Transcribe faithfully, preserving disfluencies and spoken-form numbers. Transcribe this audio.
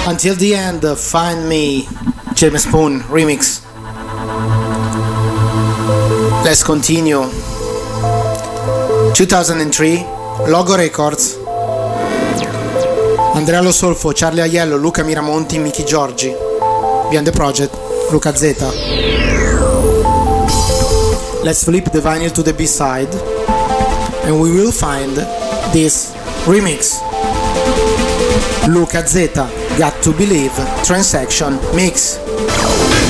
Until the End, Find Me, James Spoon remix. Let's continue. two thousand three, Logo Records. Andrea Lo Solfo, Charlie Aiello, Luca Miramonti, Miki Giorgi. Behind the project, Luca Zeta. Let's flip the vinyl to the B-side and we will find this remix. Luca Zeta, Got to Believe, Transaction Mix.